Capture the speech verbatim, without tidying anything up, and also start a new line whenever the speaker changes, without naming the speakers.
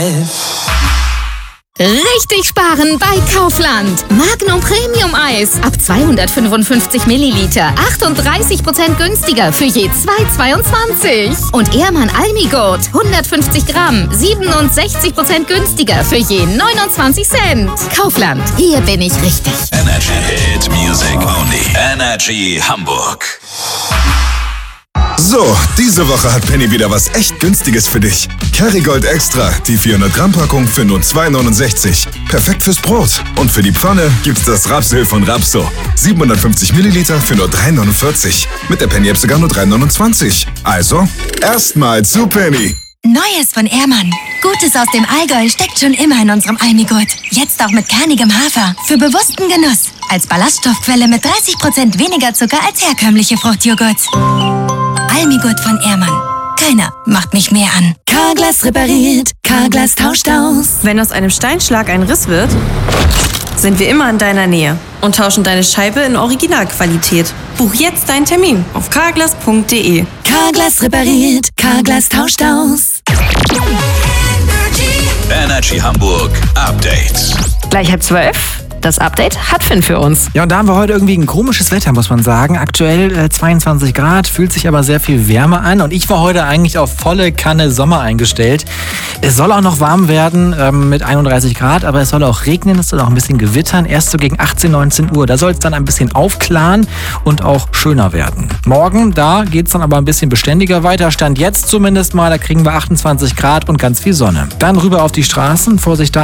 Richtig sparen bei Kaufland. Magnum Premium Eis ab zweihundertfünfundfünfzig Milliliter, achtunddreißig Prozent günstiger für je zwei Euro zweiundzwanzig. Und Ehrmann Almigurt hundertfünfzig Gramm, siebenundsechzig Prozent günstiger für je neunundzwanzig Cent. Kaufland, hier bin ich richtig.
Energy Hit Music Only. Energy Hamburg.
So, diese Woche hat Penny wieder was echt Günstiges für dich. Kerrygold Extra, die vierhundert Gramm Packung für nur zwei Euro neunundsechzig. Perfekt fürs Brot. Und für die Pfanne gibt's das Rapsöl von Rapso. siebenhundertfünfzig Milliliter für nur drei Euro neunundvierzig. Mit der Penny-App sogar nur drei Euro neunundzwanzig. Also, erstmal zu Penny.
Neues von Ehrmann. Gutes aus dem Allgäu steckt schon immer in unserem Almigurt. Jetzt auch mit kernigem Hafer. Für bewussten Genuss. Als Ballaststoffquelle mit dreißig Prozent weniger Zucker als herkömmliche Fruchtjoghurts. Almigurt von Ehrmann. Keiner macht mich mehr an.
Carglass repariert, Carglass tauscht aus. Wenn aus einem Steinschlag ein Riss wird, sind wir immer in deiner Nähe und tauschen deine Scheibe in Originalqualität. Buch jetzt deinen Termin auf carglass punkt de.
Carglass repariert, Carglass tauscht aus.
Energy Hamburg Update.
Gleich halb zwölf. Das Update hat Finn für uns.
Ja, und da haben wir heute irgendwie ein komisches Wetter, muss man sagen. Aktuell äh, zweiundzwanzig Grad, fühlt sich aber sehr viel wärmer an. Und ich war heute eigentlich auf volle Kanne Sommer eingestellt. Es soll auch noch warm werden ähm, mit einunddreißig Grad, aber es soll auch regnen, es soll auch ein bisschen gewittern. Erst so gegen achtzehn, neunzehn Uhr. Da soll es dann ein bisschen aufklaren und auch schöner werden. Morgen, da geht es dann aber ein bisschen beständiger weiter. Stand jetzt zumindest mal, da kriegen wir achtundzwanzig Grad und ganz viel Sonne. Dann rüber auf die Straßen, Vorsicht da.